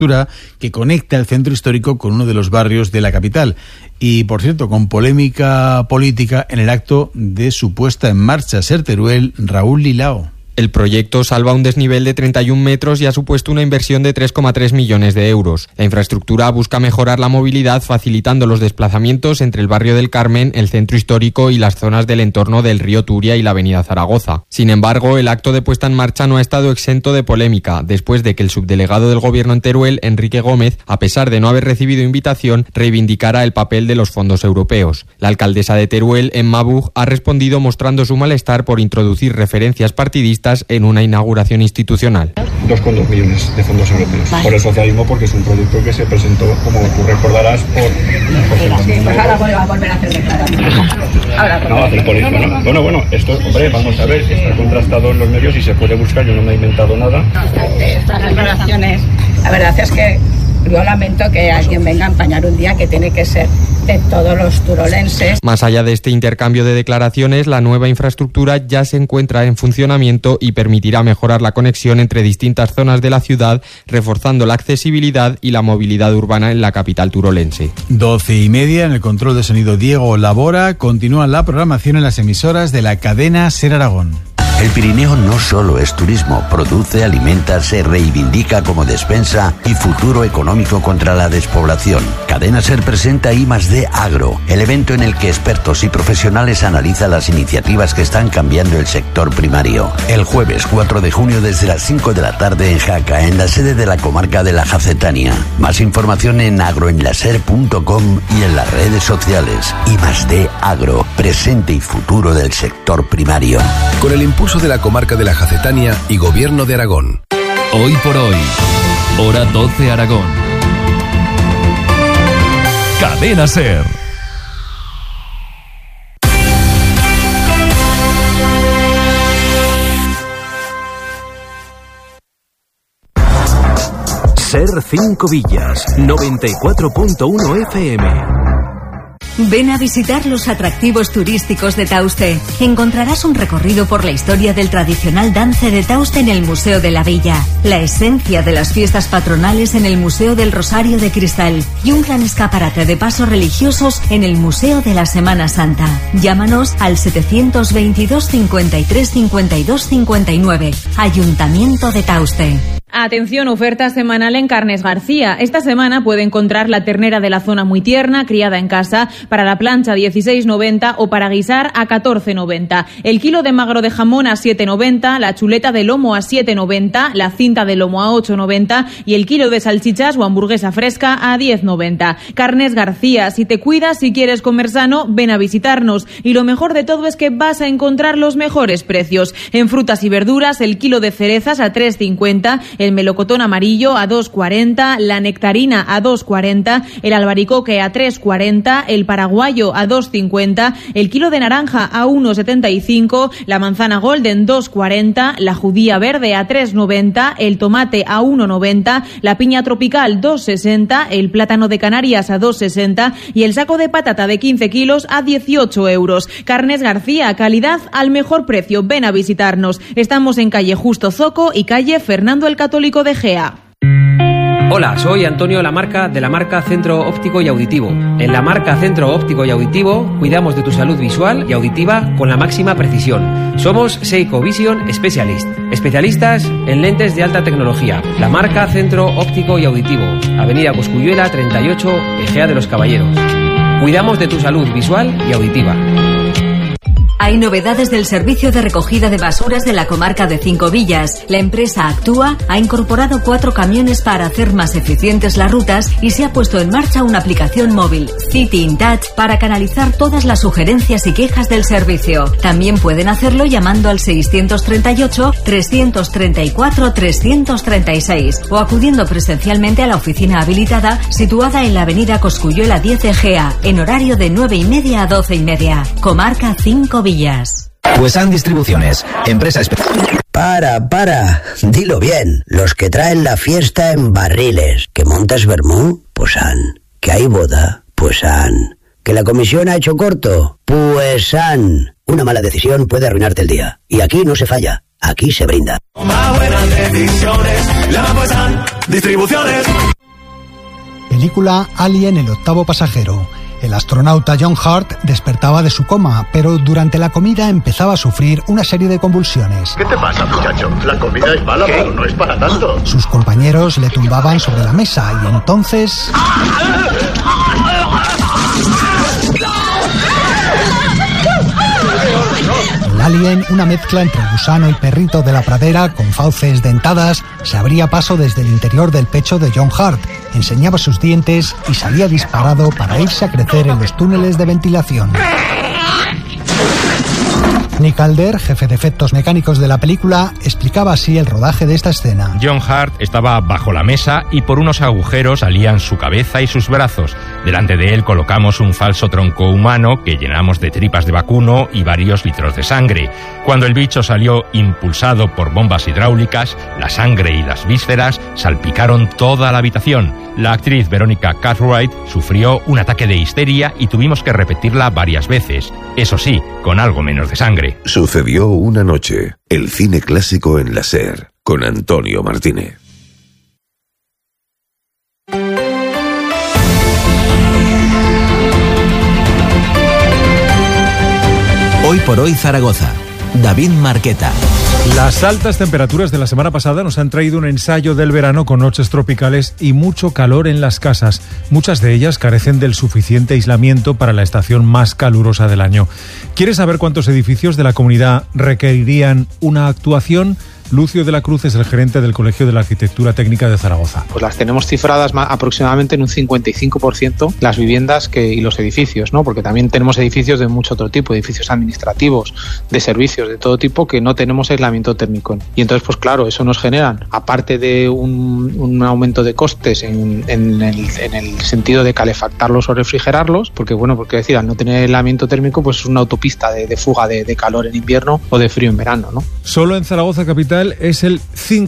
que conecta el centro histórico con uno de los barrios de la capital. Y, por cierto, con polémica política en el acto de su puesta en marcha. Ser Teruel, Raúl Lilao. El proyecto salva un desnivel de 31 metros y ha supuesto una inversión de 3,3 millones de euros. La infraestructura busca mejorar la movilidad facilitando los desplazamientos entre el barrio del Carmen, el centro histórico y las zonas del entorno del río Turia y la avenida Zaragoza. Sin embargo, el acto de puesta en marcha no ha estado exento de polémica, después de que el subdelegado del gobierno en Teruel, Enrique Gómez, a pesar de no haber recibido invitación, reivindicara el papel de los fondos europeos. La alcaldesa de Teruel, Emma Buch, ha respondido mostrando su malestar por introducir referencias partidistas en una inauguración institucional. 2,2 millones de fondos europeos. Por el socialismo, porque es un proyecto que se presentó, como tú recordarás, por... Pues ahora voy a volver a hacer declaraciones. No, hacer por eso, ¿no? Bueno, esto, hombre, vamos a ver, está contrastado en los medios y se puede buscar, yo no me he inventado nada. Estas declaraciones, la verdad es que yo lamento que alguien venga a empañar un día que tiene que ser de todos los turolenses. Más allá de este intercambio de declaraciones, la nueva infraestructura ya se encuentra en funcionamiento y permitirá mejorar la conexión entre distintas zonas de la ciudad, reforzando la accesibilidad y la movilidad urbana en la capital turolense. 12:30, en el control de sonido Diego Labora. Continúa la programación en las emisoras de la cadena Ser Aragón. El Pirineo no solo es turismo, produce, alimenta, se reivindica como despensa y futuro económico contra la despoblación. Cadena Ser presenta I+D Agro, el evento en el que expertos y profesionales analizan las iniciativas que están cambiando el sector primario. El jueves 4 de junio desde las 5 de la tarde en Jaca, en la sede de la comarca de la Jacetania. Más información en agroenlaser.com y en las redes sociales. I+D Agro, presente y futuro del sector primario. Con el impulso de la comarca de la Jacetania y Gobierno de Aragón. Hoy por hoy, hora 12 Aragón. Cadena Ser. Ser 5 Villas, 94.1 FM. Ven a visitar los atractivos turísticos de Tauste. Encontrarás un recorrido por la historia del tradicional dance de Tauste en el Museo de la Villa, la esencia de las fiestas patronales en el Museo del Rosario de Cristal y un gran escaparate de pasos religiosos en el Museo de la Semana Santa. Llámanos al 722 53 52 59. Ayuntamiento de Tauste. Atención, oferta semanal en Carnes García. Esta semana puede encontrar la ternera de la zona muy tierna, criada en casa, para la plancha 16,90 o para guisar a 14,90. El kilo de magro de jamón a 7,90, la chuleta de lomo a 7,90, la cinta de lomo a 8,90 y el kilo de salchichas o hamburguesa fresca a 10,90. Carnes García, si te cuidas, si quieres comer sano, ven a visitarnos. Y lo mejor de todo es que vas a encontrar los mejores precios. En frutas y verduras, el kilo de cerezas a 3,50, el melocotón amarillo a 2,40, la nectarina a 2,40, el albaricoque a 3,40, el paraguayo a 2,50, el kilo de naranja a 1,75, la manzana golden 2,40, la judía verde a 3,90, el tomate a 1,90, la piña tropical 2,60, el plátano de Canarias a 2,60 y el saco de patata de 15 kilos a 18 euros. Carnes García, calidad al mejor precio. Ven a visitarnos. Estamos en calle Justo Zoco y calle Fernando el Católico de Gea. Hola, soy Antonio Lamarca de la marca Centro Óptico y Auditivo. En la marca Centro Óptico y Auditivo cuidamos de tu salud visual y auditiva con la máxima precisión. Somos Seiko Vision Specialist, especialistas en lentes de alta tecnología. La marca Centro Óptico y Auditivo, Avenida Cosculluela 38, Egea de los Caballeros. Cuidamos de tu salud visual y auditiva. Hay novedades del servicio de recogida de basuras de la comarca de 5 Villas. La empresa Actúa ha incorporado 4 camiones para hacer más eficientes las rutas y se ha puesto en marcha una aplicación móvil, City in Touch, para canalizar todas las sugerencias y quejas del servicio. También pueden hacerlo llamando al 638 334 336 o acudiendo presencialmente a la oficina habilitada situada en la avenida Cosculluela 10 Egea, en horario de 9:30 a 12:30. Comarca 5 Villas. Puesan Distribuciones, empresa especial. Para, dilo bien. Los que traen la fiesta en barriles. ¿Que montas vermú? Pues han. ¿Que hay boda? Pues han. ¿Que la comisión ha hecho corto? Pues han. Una mala decisión puede arruinarte el día. Y aquí no se falla. aquí se brinda. Más buenas decisiones, la pasan distribuciones. Película Alien, el octavo pasajero. El astronauta John Hurt despertaba de su coma, pero durante la comida empezaba a sufrir una serie de convulsiones. ¿Qué te pasa, muchacho? La comida es mala, pero no es para tanto. Sus compañeros le tumbaban sobre la mesa y entonces... El alien, una mezcla entre gusano y perrito de la pradera con fauces dentadas, se abría paso desde el interior del pecho de John Hurt, enseñaba sus dientes y salía disparado para irse a crecer en los túneles de ventilación. Nick Calder, jefe de efectos mecánicos de la película, explicaba así el rodaje de esta escena. John Hurt estaba bajo la mesa y por unos agujeros salían su cabeza y sus brazos. Delante de él colocamos un falso tronco humano que llenamos de tripas de vacuno y varios litros de sangre. Cuando el bicho salió impulsado por bombas hidráulicas, la sangre y las vísceras salpicaron toda la habitación. La actriz Veronica Cartwright sufrió un ataque de histeria y tuvimos que repetirla varias veces. Eso sí, con algo menos de sangre. Sucedió una noche. El cine clásico en la SER, con Antonio Martínez. Hoy por hoy Zaragoza. David Marqueta. Las altas temperaturas de la semana pasada nos han traído un ensayo del verano con noches tropicales y mucho calor en las casas. Muchas de ellas carecen del suficiente aislamiento para la estación más calurosa del año. ¿Quieres saber cuántos edificios de la comunidad requerirían una actuación? Lucio de la Cruz es el gerente del Colegio de la Arquitectura Técnica de Zaragoza. Pues las tenemos cifradas aproximadamente en un 55% las viviendas y los edificios, ¿no? Porque también tenemos edificios de mucho otro tipo, edificios administrativos, de servicios, de todo tipo, que no tenemos aislamiento térmico. Y entonces, pues claro, eso nos genera, aparte de un aumento de costes en el sentido de calefactarlos o refrigerarlos, porque decir, al no tener aislamiento térmico, pues es una autopista de fuga de calor en invierno o de frío en verano, ¿no? Solo en Zaragoza capital es el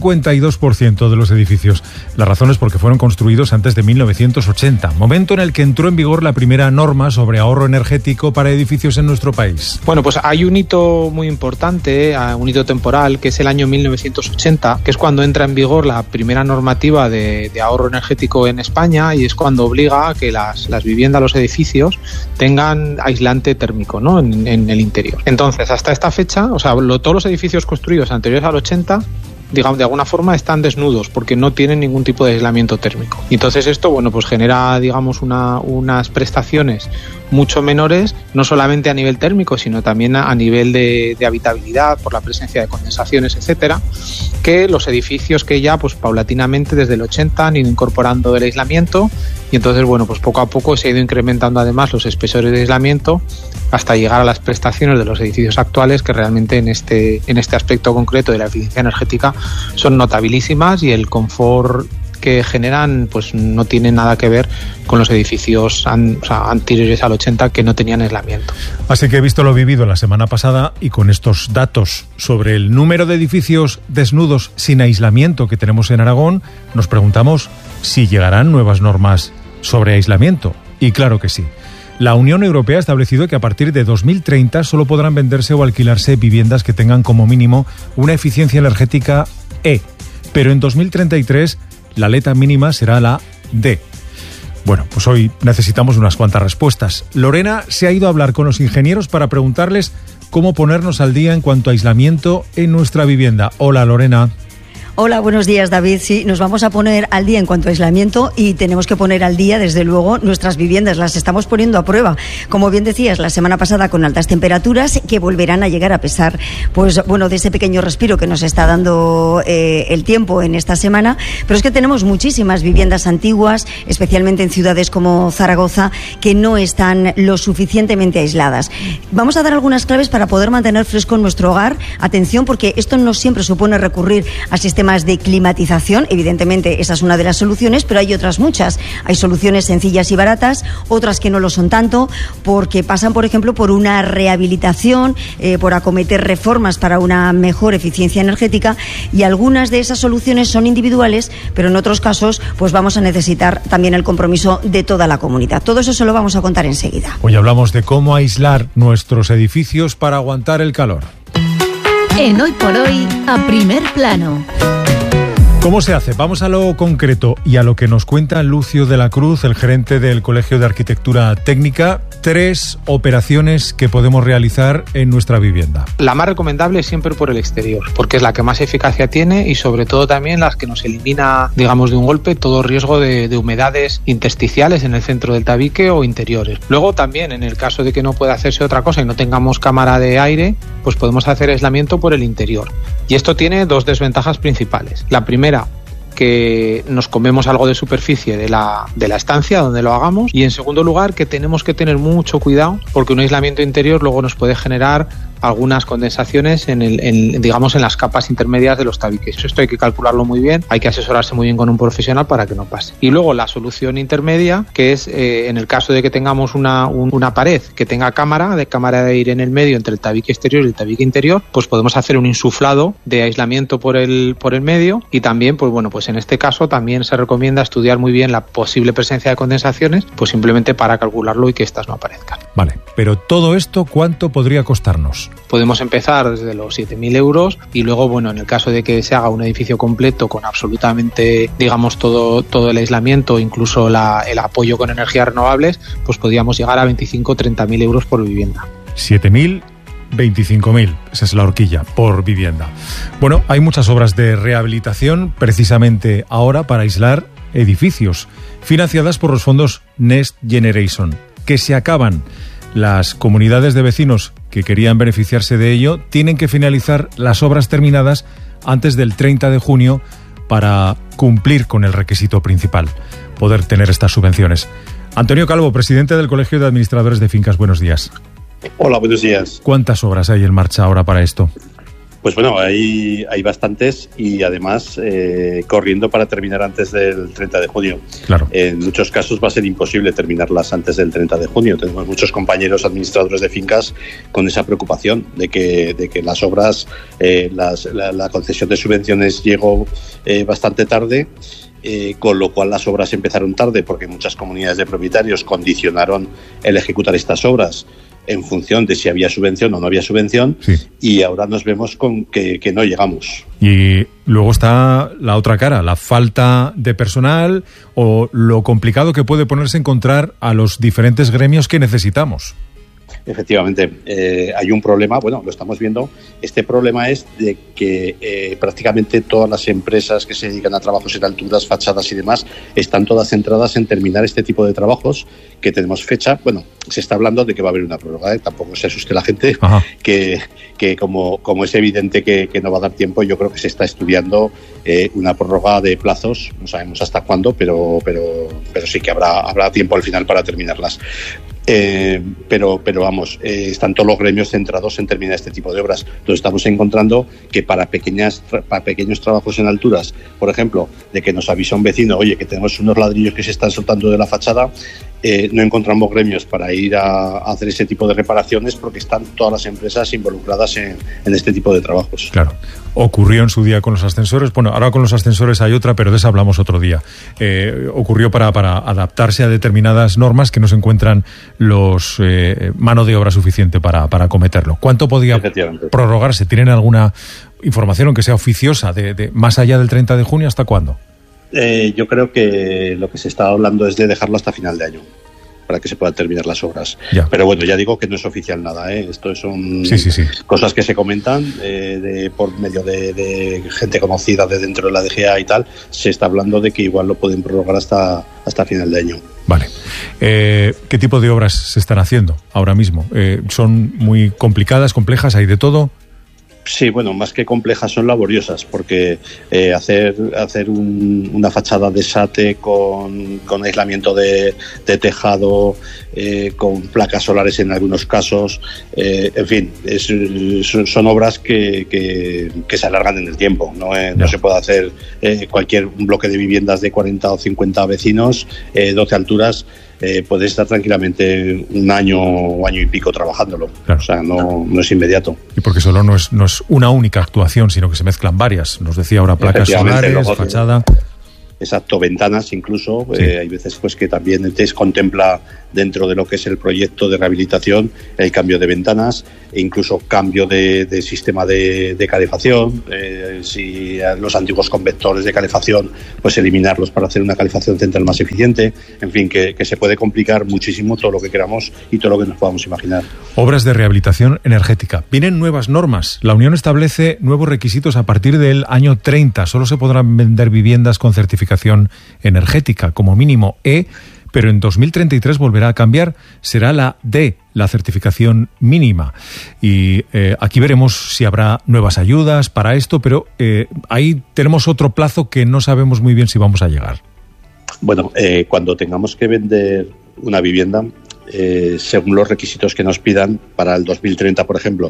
52% de los edificios. La razón es porque fueron construidos antes de 1980, momento en el que entró en vigor la primera norma sobre ahorro energético para edificios en nuestro país. Bueno, pues hay un hito muy importante, un hito temporal, que es el año 1980, que es cuando entra en vigor la primera normativa de ahorro energético en España, y es cuando obliga a que las viviendas, los edificios, tengan aislante térmico, ¿no? en el interior. Entonces, hasta esta fecha, todos los edificios construidos anteriores al 80, digamos, de alguna forma están desnudos porque no tienen ningún tipo de aislamiento térmico. Y entonces esto, pues genera, digamos, unas prestaciones mucho menores, no solamente a nivel térmico, sino también a nivel de habitabilidad, por la presencia de condensaciones, etcétera, que los edificios que ya, pues paulatinamente desde el 80 han ido incorporando el aislamiento, y entonces, pues poco a poco se ha ido incrementando además los espesores de aislamiento hasta llegar a las prestaciones de los edificios actuales, que realmente en este aspecto concreto de la eficiencia energética son notabilísimas, y el confort que generan pues no tiene nada que ver con los edificios anteriores al 80 que no tenían aislamiento. Así que, visto lo vivido la semana pasada y con estos datos sobre el número de edificios desnudos sin aislamiento que tenemos en Aragón, nos preguntamos si llegarán nuevas normas sobre aislamiento. Y claro que sí. La Unión Europea ha establecido que a partir de 2030 solo podrán venderse o alquilarse viviendas que tengan como mínimo una eficiencia energética E, pero en 2033 la letra mínima será la D. Bueno, pues hoy necesitamos unas cuantas respuestas. Lorena se ha ido a hablar con los ingenieros para preguntarles cómo ponernos al día en cuanto a aislamiento en nuestra vivienda. Hola, Lorena. Hola, buenos días, David. Sí, nos vamos a poner al día en cuanto a aislamiento, y tenemos que poner al día, desde luego, nuestras viviendas. Las estamos poniendo a prueba. Como bien decías, la semana pasada con altas temperaturas que volverán a llegar a pesar, de ese pequeño respiro que nos está dando el tiempo en esta semana. Pero es que tenemos muchísimas viviendas antiguas, especialmente en ciudades como Zaragoza, que no están lo suficientemente aisladas. Vamos a dar algunas claves para poder mantener fresco nuestro hogar. Atención, porque esto no siempre supone recurrir a sistemas de climatización. Evidentemente esa es una de las soluciones, pero hay otras muchas. Hay soluciones sencillas y baratas, otras que no lo son tanto, porque pasan, por ejemplo, por una rehabilitación, por acometer reformas para una mejor eficiencia energética, y algunas de esas soluciones son individuales, pero en otros casos pues vamos a necesitar también el compromiso de toda la comunidad. Todo eso se lo vamos a contar enseguida. Hoy hablamos de cómo aislar nuestros edificios para aguantar el calor. En Hoy por Hoy, a primer plano. ¿Cómo se hace? Vamos a lo concreto y a lo que nos cuenta Lucio de la Cruz, el gerente del Colegio de Arquitectura Técnica. 3 operaciones que podemos realizar en nuestra vivienda. La más recomendable es siempre por el exterior, porque es la que más eficacia tiene y sobre todo también las que nos elimina, digamos, de un golpe todo riesgo de humedades intersticiales en el centro del tabique o interiores. Luego también, en el caso de que no pueda hacerse otra cosa y no tengamos cámara de aire, pues podemos hacer aislamiento por el interior. Y esto tiene 2 desventajas principales. La primera, que nos comemos algo de superficie de la estancia donde lo hagamos, y en segundo lugar que tenemos que tener mucho cuidado porque un aislamiento interior luego nos puede generar algunas condensaciones digamos en las capas intermedias de los tabiques. Esto hay que calcularlo muy bien, hay que asesorarse muy bien con un profesional para que no pase. Y luego la solución intermedia, que es en el caso de que tengamos una pared que tenga cámara de aire en el medio entre el tabique exterior y el tabique interior, pues podemos hacer un insuflado de aislamiento por el medio, y también pues en este caso también se recomienda estudiar muy bien la posible presencia de condensaciones, pues simplemente para calcularlo y que estas no aparezcan. Vale, pero todo esto, ¿cuánto podría costarnos? Podemos empezar desde los 7.000 euros y luego, en el caso de que se haga un edificio completo con absolutamente, digamos, todo el aislamiento, incluso el apoyo con energías renovables, pues podríamos llegar a 25-30.000 euros por vivienda. 7.000, 25.000, esa es la horquilla, por vivienda. Bueno, hay muchas obras de rehabilitación precisamente ahora para aislar edificios, financiadas por los fondos Next Generation, que se acaban. Las comunidades de vecinos que querían beneficiarse de ello tienen que finalizar las obras terminadas antes del 30 de junio para cumplir con el requisito principal, poder tener estas subvenciones. Antonio Calvo, presidente del Colegio de Administradores de Fincas, buenos días. Hola, buenos días. ¿Cuántas obras hay en marcha ahora para esto? Pues bueno, hay bastantes y además corriendo para terminar antes del 30 de junio. Claro. En muchos casos va a ser imposible terminarlas antes del 30 de junio. Tenemos muchos compañeros administradores de fincas con esa preocupación de que las obras, la concesión de subvenciones llegó bastante tarde. Con lo cual las obras empezaron tarde porque muchas comunidades de propietarios condicionaron el ejecutar estas obras en función de si había subvención o no había subvención, sí. Y ahora nos vemos con que no llegamos. Y luego está la otra cara, la falta de personal o lo complicado que puede ponerse a encontrar a los diferentes gremios que necesitamos. Efectivamente, hay un problema, lo estamos viendo. Este problema es de que prácticamente todas las empresas que se dedican a trabajos en alturas, fachadas y demás, están todas centradas en terminar este tipo de trabajos, que tenemos fecha. Se está hablando de que va a haber una prórroga, tampoco se asuste la gente, que como es evidente que no va a dar tiempo, yo creo que se está estudiando una prórroga de plazos, no sabemos hasta cuándo, pero sí que habrá tiempo al final para terminarlas. Pero vamos, están todos los gremios centrados en terminar este tipo de obras. Entonces estamos encontrando que para pequeños trabajos en alturas, por ejemplo, de que nos avisa un vecino, oye, que tenemos unos ladrillos que se están soltando de la fachada, no encontramos gremios para ir a hacer ese tipo de reparaciones porque están todas las empresas involucradas en este tipo de trabajos. Claro. Ocurrió en su día con los ascensores. Ahora con los ascensores hay otra, pero de esa hablamos otro día. Ocurrió para adaptarse a determinadas normas que no se encuentran los mano de obra suficiente para acometerlo. ¿Cuánto podía prorrogarse? ¿Tienen alguna información, aunque sea oficiosa, de más allá del 30 de junio? ¿Hasta cuándo? Yo creo que lo que se está hablando es de dejarlo hasta final de año, para que se puedan terminar las obras. Ya. Pero ya digo que no es oficial nada, Esto son cosas que se comentan por medio de gente conocida de dentro de la DGA y tal. Se está hablando de que igual lo pueden prorrogar hasta final de año. Vale. ¿Qué tipo de obras se están haciendo ahora mismo? ¿Son muy complicadas, complejas, hay de todo? Sí, más que complejas son laboriosas, porque hacer una fachada de SATE con aislamiento de tejado, con placas solares en algunos casos, en fin, son obras que se alargan en el tiempo. No se puede hacer un bloque de viviendas de 40 o 50 vecinos, 12 alturas. Puedes estar tranquilamente un año o año y pico trabajándolo. Claro. O sea, no es inmediato. Y porque solo no es una única actuación, sino que se mezclan varias. Nos decía ahora placas solares, fachada. Exacto, ventanas incluso. Sí. Hay veces pues que también el test contempla dentro de lo que es el proyecto de rehabilitación el cambio de ventanas e incluso cambio de sistema de calefacción. Si los antiguos convectores de calefacción, pues eliminarlos para hacer una calefacción central más eficiente. En fin, que se puede complicar muchísimo todo lo que queramos y todo lo que nos podamos imaginar. Obras de rehabilitación energética. Vienen nuevas normas. La Unión establece nuevos requisitos a partir del año 30. Solo se podrán vender viviendas con certificación energética, como mínimo E, pero en 2033 volverá a cambiar, será la D, la certificación mínima. Y aquí veremos si habrá nuevas ayudas para esto, pero ahí tenemos otro plazo que no sabemos muy bien si vamos a llegar. Bueno, cuando tengamos que vender una vivienda, según los requisitos que nos pidan para el 2030, por ejemplo,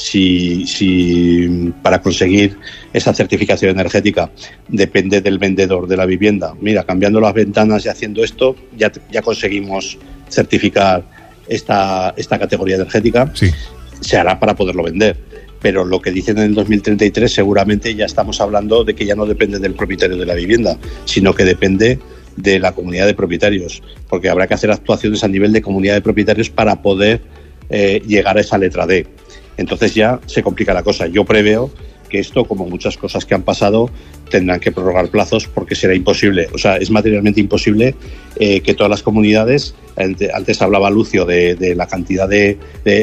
si para conseguir esa certificación energética depende del vendedor de la vivienda, mira, cambiando las ventanas y haciendo esto, ya conseguimos certificar esta categoría energética, sí. Se hará para poderlo vender. Pero lo que dicen en el 2033 seguramente ya estamos hablando de que ya no depende del propietario de la vivienda, sino que depende de la comunidad de propietarios, porque habrá que hacer actuaciones a nivel de comunidad de propietarios para poder llegar a esa letra D. Entonces ya se complica la cosa. Yo preveo que esto, como muchas cosas que han pasado, tendrán que prorrogar plazos porque será imposible, o sea, es materialmente imposible que todas las comunidades, antes hablaba Lucio de la cantidad de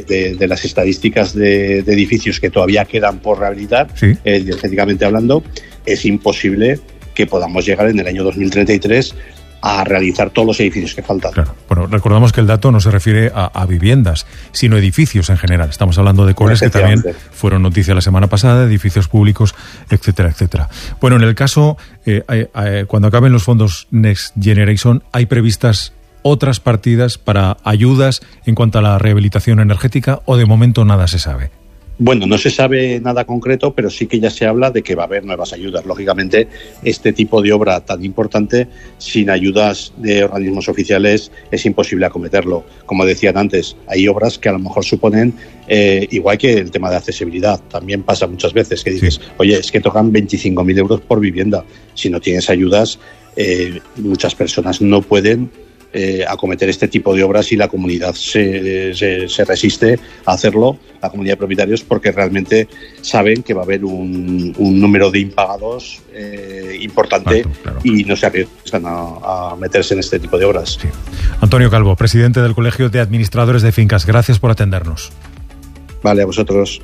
las estadísticas de edificios que todavía quedan por rehabilitar, ¿sí? Energéticamente hablando, es imposible que podamos llegar en el año 2033 a realizar todos los edificios que faltan. Claro. Bueno, recordamos que el dato no se refiere a viviendas, sino edificios en general. Estamos hablando de coles que también fueron noticia la semana pasada, edificios públicos, etcétera, etcétera. Bueno, en el caso, cuando acaben los fondos Next Generation, ¿hay previstas otras partidas para ayudas en cuanto a la rehabilitación energética o de momento nada se sabe? Bueno, no se sabe nada concreto, pero sí que ya se habla de que va a haber nuevas ayudas. Lógicamente, este tipo de obra tan importante, sin ayudas de organismos oficiales, es imposible acometerlo. Como decían antes, hay obras que a lo mejor suponen, igual que el tema de accesibilidad, también pasa muchas veces que dices, oye, es que tocan 25.000 euros por vivienda. Si no tienes ayudas, muchas personas no pueden acometer este tipo de obras y la comunidad se resiste a hacerlo, la comunidad de propietarios, porque realmente saben que va a haber un número de impagados importante, claro. Y no se arriesgan a meterse en este tipo de obras. Sí. Antonio Calvo, presidente del Colegio de Administradores de Fincas, gracias por atendernos. Vale, a vosotros.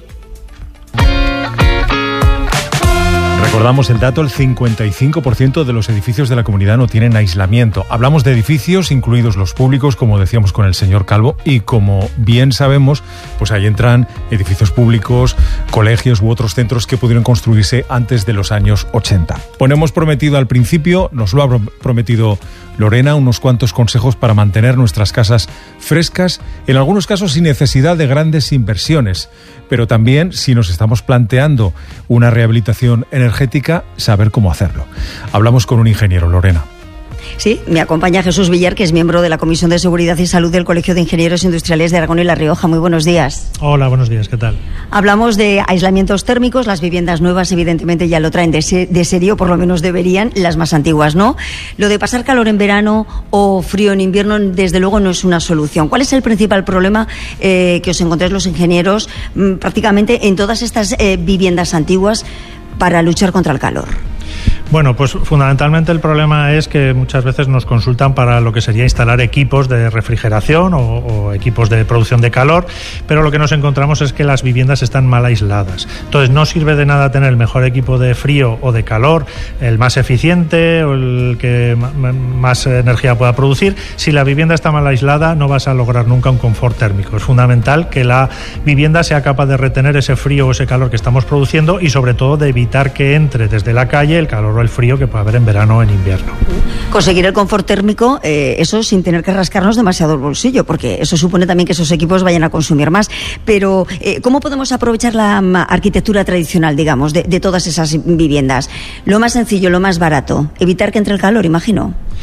Recordamos el dato, el 55% de los edificios de la comunidad no tienen aislamiento. Hablamos de edificios, incluidos los públicos, como decíamos con el señor Calvo, y como bien sabemos, pues ahí entran edificios públicos, colegios u otros centros que pudieron construirse antes de los años 80. Bueno, hemos prometido al principio, nos lo ha prometido Lorena, unos cuantos consejos para mantener nuestras casas frescas, en algunos casos sin necesidad de grandes inversiones, pero también si nos estamos planteando una rehabilitación energética, saber cómo hacerlo. Hablamos con un ingeniero, Lorena. Sí, me acompaña Jesús Villar, que es miembro de la Comisión de Seguridad y Salud del Colegio de Ingenieros Industriales de Aragón y La Rioja. Muy buenos días. Hola, buenos días, ¿qué tal? Hablamos de aislamientos térmicos. Las viviendas nuevas evidentemente ya lo traen de serie, o por lo menos deberían, las más antiguas, ¿no? Lo de pasar calor en verano o frío en invierno, desde luego no es una solución. ¿Cuál es el principal problema que os encontráis los ingenieros prácticamente en todas estas viviendas antiguas para luchar contra el calor? Bueno, pues fundamentalmente el problema es que muchas veces nos consultan para lo que sería instalar equipos de refrigeración o equipos de producción de calor, pero lo que nos encontramos es que las viviendas están mal aisladas. Entonces no sirve de nada tener el mejor equipo de frío o de calor, el más eficiente o el que más energía pueda producir. Si la vivienda está mal aislada, no vas a lograr nunca un confort térmico. Es fundamental que la vivienda sea capaz de retener ese frío o ese calor que estamos produciendo y sobre todo de evitar que entre desde la calle el calor o el frío que puede haber en verano o en invierno. Conseguir el confort térmico, eso sin tener que rascarnos demasiado el bolsillo, porque eso supone también que esos equipos vayan a consumir más. Pero, ¿cómo podemos aprovechar la arquitectura tradicional, digamos, de todas esas viviendas? Lo más sencillo, lo más barato, evitar que entre el calor, imagino.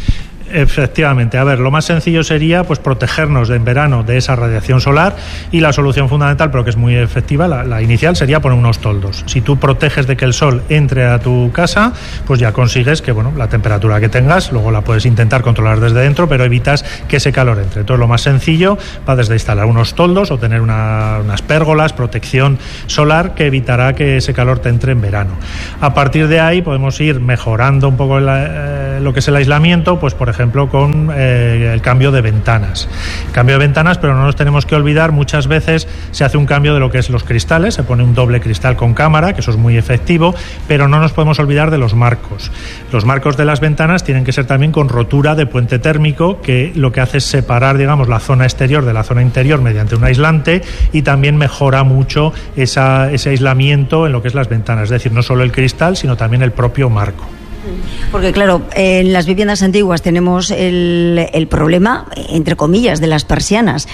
Efectivamente, a ver, lo más sencillo sería pues protegernos en verano de esa radiación solar, y la solución fundamental, pero que es muy efectiva, la inicial, sería poner unos toldos. Si tú proteges de que el sol entre a tu casa, pues ya consigues que la temperatura que tengas, luego la puedes intentar controlar desde dentro, pero evitas que ese calor entre. Entonces lo más sencillo va desde instalar unos toldos o tener unas pérgolas, protección solar, que evitará que ese calor te entre en verano. A partir de ahí podemos ir mejorando un poco lo que es el aislamiento, pues por ejemplo con el cambio de ventanas. Cambio de ventanas, pero no nos tenemos que olvidar, muchas veces se hace un cambio de lo que es los cristales, se pone un doble cristal con cámara, que eso es muy efectivo, pero no nos podemos olvidar de los marcos. Los marcos de las ventanas tienen que ser también con rotura de puente térmico, que lo que hace es separar, digamos, la zona exterior de la zona interior mediante un aislante, y también mejora mucho ese aislamiento en lo que es las ventanas, es decir, no solo el cristal, sino también el propio marco. Porque claro, en las viviendas antiguas tenemos el problema, entre comillas, de las persianas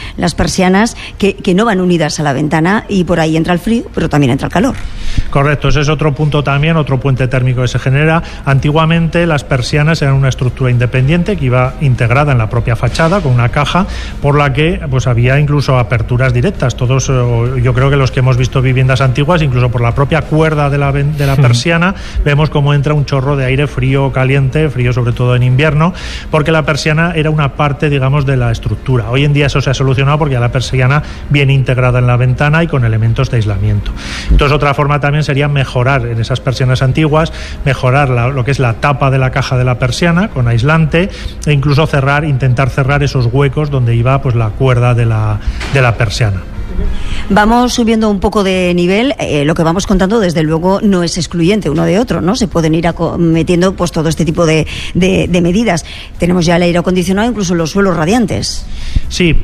que no van unidas a la ventana, y por ahí entra el frío, pero también entra el calor. Correcto, ese es otro punto también, otro puente térmico que se genera. Antiguamente las persianas eran una estructura independiente que iba integrada en la propia fachada con una caja, por la que pues había incluso aperturas directas. Todos, yo creo que los que hemos visto viviendas antiguas, incluso por la propia cuerda de la persiana, vemos cómo entra un chorro de aire frío o caliente, frío sobre todo en invierno, porque la persiana era una parte, digamos, de la estructura. Hoy en día eso se ha solucionado porque ya la persiana viene integrada en la ventana y con elementos de aislamiento. Entonces otra forma también sería mejorar en esas persianas antiguas, mejorar lo que es la tapa de la caja de la persiana con aislante, e incluso intentar cerrar esos huecos donde iba pues la cuerda de la persiana. Vamos subiendo un poco de nivel, lo que vamos contando desde luego no es excluyente uno de otro, ¿no? Se pueden ir metiendo pues todo este tipo de medidas. Tenemos ya el aire acondicionado, incluso los suelos radiantes. Sí,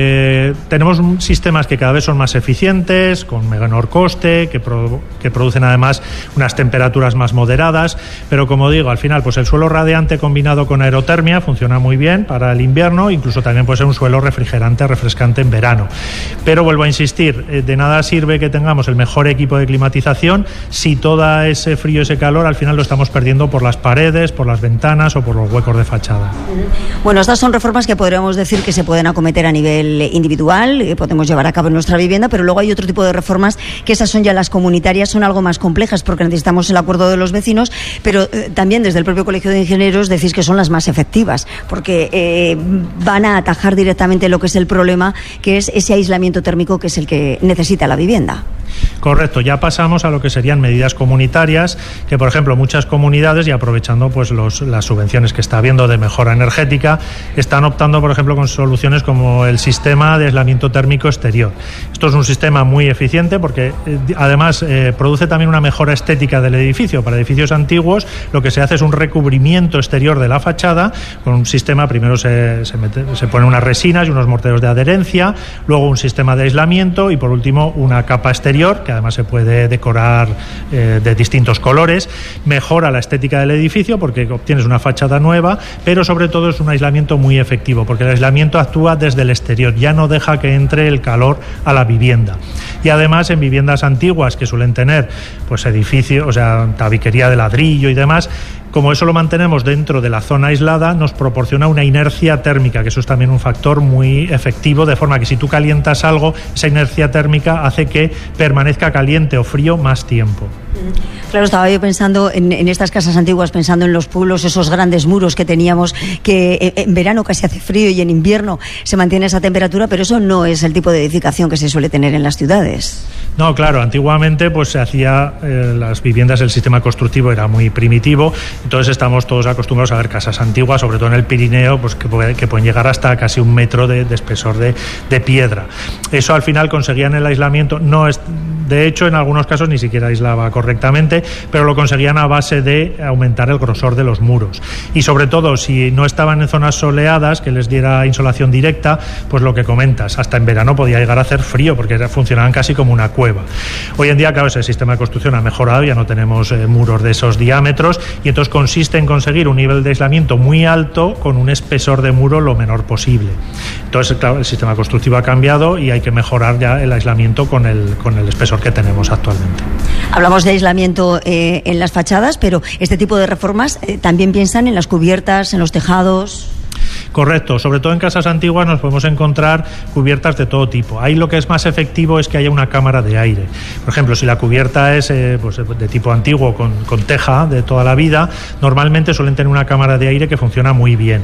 tenemos sistemas que cada vez son más eficientes, con menor coste, que producen además unas temperaturas más moderadas, pero como digo, al final pues el suelo radiante combinado con aerotermia funciona muy bien para el invierno, incluso también puede ser un suelo refrescante en verano. Pero vuelvo a insistir, de nada sirve que tengamos el mejor equipo de climatización si todo ese frío, ese calor, al final lo estamos perdiendo por las paredes, por las ventanas o por los huecos de fachada. Bueno, estas son reformas que podríamos decir que se pueden acometer a nivel individual, que podemos llevar a cabo en nuestra vivienda, pero luego hay otro tipo de reformas que esas son ya las comunitarias, son algo más complejas porque necesitamos el acuerdo de los vecinos, pero también desde el propio Colegio de Ingenieros decís que son las más efectivas porque van a atajar directamente lo que es el problema, que es ese aislamiento térmico que es el que necesita la vivienda. Correcto, ya pasamos a lo que serían medidas comunitarias, que por ejemplo muchas comunidades, y aprovechando pues las subvenciones que está habiendo de mejora energética, están optando por ejemplo con soluciones como el sistema de aislamiento térmico exterior. Esto es un sistema muy eficiente porque además produce también una mejora estética del edificio. Para edificios antiguos lo que se hace es un recubrimiento exterior de la fachada con un sistema, primero se ponen unas resinas y unos morteros de adherencia, luego un sistema de aislamiento y por último una capa exterior que además se puede decorar de distintos colores. Mejora la estética del edificio porque obtienes una fachada nueva, pero sobre todo es un aislamiento muy efectivo porque el aislamiento actúa desde el exterior, ya no deja que entre el calor a la vivienda. Y además en viviendas antiguas que suelen tener pues edificios, o sea, tabiquería de ladrillo y demás, como eso lo mantenemos dentro de la zona aislada, nos proporciona una inercia térmica, que eso es también un factor muy efectivo, de forma que si tú calientas algo, esa inercia térmica hace que permanezca caliente o frío más tiempo. Claro, estaba yo pensando en estas casas antiguas, pensando en los pueblos, esos grandes muros que teníamos, que en verano casi hace frío y en invierno se mantiene esa temperatura, pero eso no es el tipo de edificación que se suele tener en las ciudades. No, claro, antiguamente pues se hacía, las viviendas, el sistema constructivo era muy primitivo, entonces estamos todos acostumbrados a ver casas antiguas, sobre todo en el Pirineo, pues que pueden llegar hasta casi 1 metro de espesor de piedra. Eso al final conseguían el aislamiento, de hecho en algunos casos ni siquiera aislaba correctamente, pero lo conseguían a base de aumentar el grosor de los muros. Y sobre todo, si no estaban en zonas soleadas, que les diera insolación directa, pues lo que comentas, hasta en verano podía llegar a hacer frío, porque funcionaban casi como una cueva. Hoy en día, claro, ese sistema de construcción ha mejorado, ya no tenemos muros de esos diámetros, y entonces consiste en conseguir un nivel de aislamiento muy alto con un espesor de muro lo menor posible. Entonces, claro, el sistema constructivo ha cambiado y hay que mejorar ya el aislamiento con el espesor exterior que tenemos actualmente. Hablamos de aislamiento en las fachadas, pero este tipo de reformas también piensan en las cubiertas, en los tejados. Correcto, sobre todo en casas antiguas nos podemos encontrar cubiertas de todo tipo. Ahí lo que es más efectivo es que haya una cámara de aire. Por ejemplo, si la cubierta es pues de tipo antiguo con teja de toda la vida, normalmente suelen tener una cámara de aire que funciona muy bien.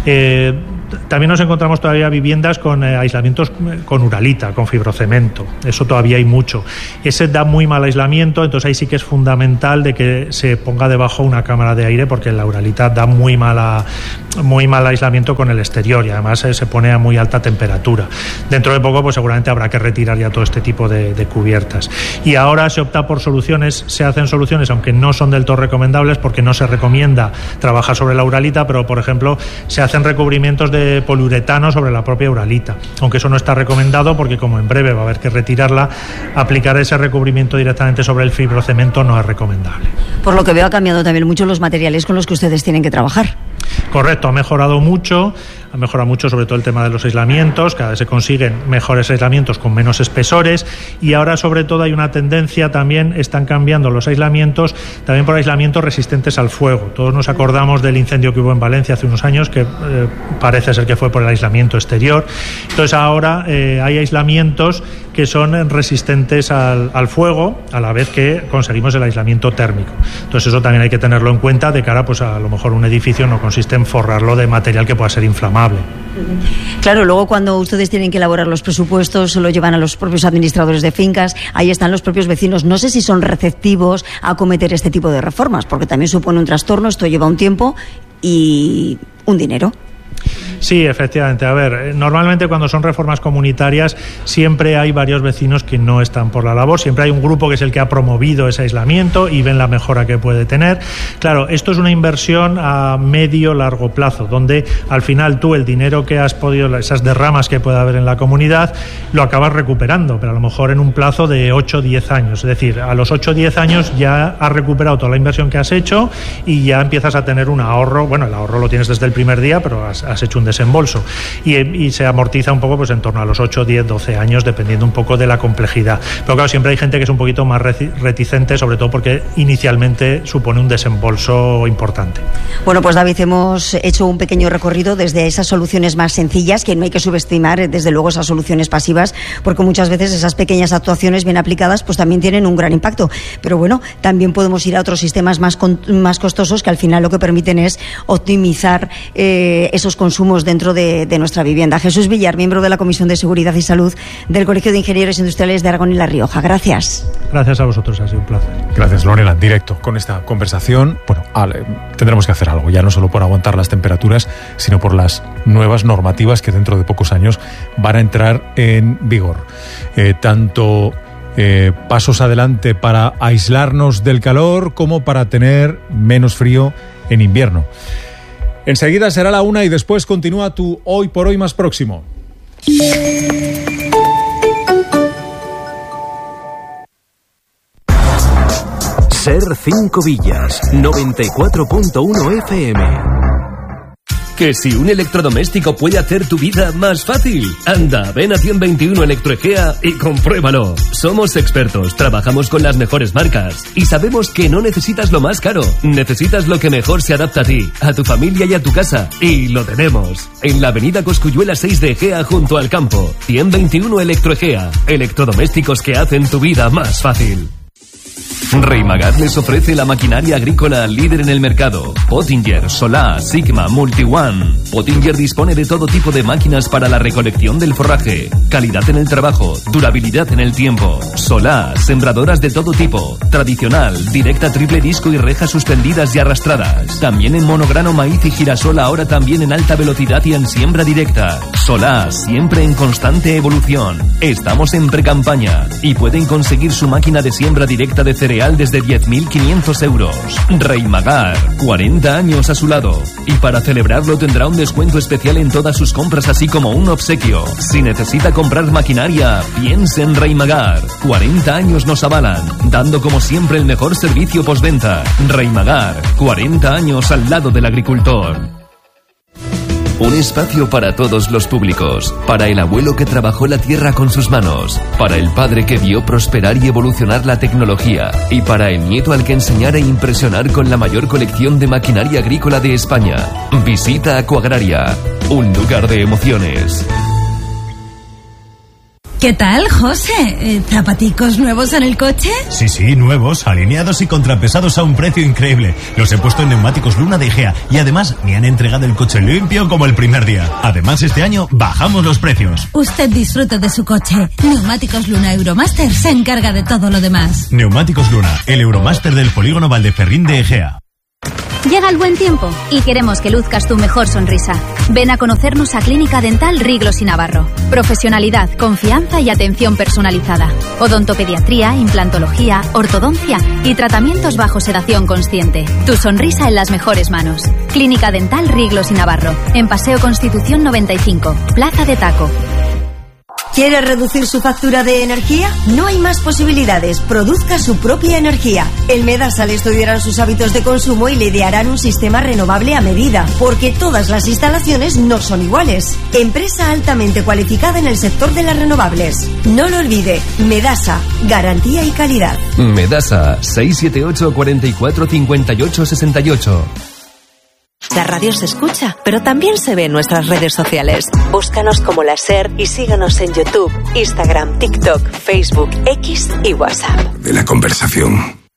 También nos encontramos todavía viviendas con aislamientos con uralita, con fibrocemento. Eso todavía hay mucho. Ese da muy mal aislamiento, entonces ahí sí que es fundamental de que se ponga debajo una cámara de aire, porque la uralita da muy mal aislamiento con el exterior y además se pone a muy alta temperatura. Dentro de poco pues seguramente habrá que retirar ya todo este tipo de cubiertas. Y ahora se opta por soluciones, se hacen soluciones aunque no son del todo recomendables, porque no se recomienda trabajar sobre la uralita, pero por ejemplo se hacen recubrimientos de poliuretano sobre la propia uralita, aunque eso no está recomendado porque como en breve va a haber que retirarla, aplicar ese recubrimiento directamente sobre el fibrocemento no es recomendable. Por lo que veo ha cambiado también mucho los materiales con los que ustedes tienen que trabajar. Correcto, ha mejorado mucho sobre todo el tema de los aislamientos, cada vez se consiguen mejores aislamientos con menos espesores y ahora sobre todo hay una tendencia también, están cambiando los aislamientos también por aislamientos resistentes al fuego. Todos nos acordamos del incendio que hubo en Valencia hace unos años, que parece ser que fue por el aislamiento exterior. Entonces ahora hay aislamientos que son resistentes al fuego, a la vez que conseguimos el aislamiento térmico. Entonces eso también hay que tenerlo en cuenta de cara pues a lo mejor un edificio no consiste en forrarlo de material que pueda ser inflamable. Claro, luego cuando ustedes tienen que elaborar los presupuestos se lo llevan a los propios administradores de fincas, ahí están los propios vecinos. No sé si son receptivos a acometer este tipo de reformas, porque también supone un trastorno, esto lleva un tiempo y un dinero. Sí, efectivamente. A ver, normalmente cuando son reformas comunitarias siempre hay varios vecinos que no están por la labor, siempre hay un grupo que es el que ha promovido ese aislamiento y ven la mejora que puede tener. Claro, esto es una inversión a medio largo plazo, donde al final tú el dinero que has podido, esas derramas que pueda haber en la comunidad, lo acabas recuperando, pero a lo mejor en un plazo de 8 o 10 años. Es decir, a los 8 o 10 años ya has recuperado toda la inversión que has hecho y ya empiezas a tener un ahorro. Bueno, el ahorro lo tienes desde el primer día, pero has hecho un desembolso y se amortiza un poco pues en torno a los 8, 10, 12 años dependiendo un poco de la complejidad. Pero claro, siempre hay gente que es un poquito más reticente, sobre todo porque inicialmente supone un desembolso importante. Bueno, pues David, hemos hecho un pequeño recorrido desde esas soluciones más sencillas, que no hay que subestimar desde luego esas soluciones pasivas, porque muchas veces esas pequeñas actuaciones bien aplicadas pues también tienen un gran impacto, pero bueno, también podemos ir a otros sistemas más costosos que al final lo que permiten es optimizar esos consumos dentro de nuestra vivienda. Jesús Villar, miembro de la Comisión de Seguridad y Salud del Colegio de Ingenieros Industriales de Aragón y La Rioja. Gracias. Gracias a vosotros, ha sido un placer. Gracias, Lorena. Directo con esta conversación. Bueno, tendremos que hacer algo, ya no solo por aguantar las temperaturas, sino por las nuevas normativas que dentro de pocos años van a entrar en vigor. Tanto pasos adelante para aislarnos del calor como para tener menos frío en invierno. Enseguida será la 1 y después continúa tu Hoy por Hoy más próximo. Ser 5 Villas, 94.1 FM. Que si un electrodoméstico puede hacer tu vida más fácil. Anda, ven a 121 Electroegea y compruébalo. Somos expertos, trabajamos con las mejores marcas y sabemos que no necesitas lo más caro. Necesitas lo que mejor se adapta a ti, a tu familia y a tu casa. Y lo tenemos. En la avenida Cosculluela 6 de Egea, junto al campo. 121 Electroegea. Electrodomésticos que hacen tu vida más fácil. Reimagat les ofrece la maquinaria agrícola líder en el mercado. Pottinger, Solar, Sigma, MultiOne. Pottinger dispone de todo tipo de máquinas para la recolección del forraje. Calidad en el trabajo, durabilidad en el tiempo. Solar, sembradoras de todo tipo. Tradicional, directa, triple disco y rejas suspendidas y arrastradas. También en monograno, maíz y girasol, ahora también en alta velocidad y en siembra directa. Solar, siempre en constante evolución. Estamos en precampaña y pueden conseguir su máquina de siembra directa de cereal desde 10.500 euros. Reimagar, 40 años a su lado. Y para celebrarlo tendrá un descuento especial en todas sus compras, así como un obsequio. Si necesita comprar maquinaria, piense en Reimagar. 40 años nos avalan, dando como siempre el mejor servicio postventa. Reimagar, 40 años al lado del agricultor. Un espacio para todos los públicos. Para el abuelo que trabajó la tierra con sus manos. Para el padre que vio prosperar y evolucionar la tecnología. Y para el nieto al que enseñar e impresionar con la mayor colección de maquinaria agrícola de España. Visita Acuagraria. Un lugar de emociones. ¿Qué tal, José? ¿Zapaticos nuevos en el coche? Sí, nuevos, alineados y contrapesados a un precio increíble. Los he puesto en Neumáticos Luna de Egea y además me han entregado el coche limpio como el primer día. Además, este año bajamos los precios. Usted disfrute de su coche. Neumáticos Luna Euromaster se encarga de todo lo demás. Neumáticos Luna, el Euromaster del Polígono Valdeferrín de Egea. Llega el buen tiempo y queremos que luzcas tu mejor sonrisa. Ven a conocernos a Clínica Dental Riglos y Navarro. Profesionalidad, confianza y atención personalizada. Odontopediatría, implantología, ortodoncia y tratamientos bajo sedación consciente. Tu sonrisa en las mejores manos. Clínica Dental Riglos y Navarro. En Paseo Constitución 95, Plaza de Taco. ¿Quiere reducir su factura de energía? No hay más posibilidades. Produzca su propia energía. En Medasa le estudiarán sus hábitos de consumo y le idearán un sistema renovable a medida, porque todas las instalaciones no son iguales. Empresa altamente cualificada en el sector de las renovables. No lo olvide, Medasa, garantía y calidad. Medasa, 678 44 58 68. La radio se escucha, pero también se ve en nuestras redes sociales. Búscanos como La SER y síganos en YouTube, Instagram, TikTok, Facebook, X y WhatsApp. De la conversación.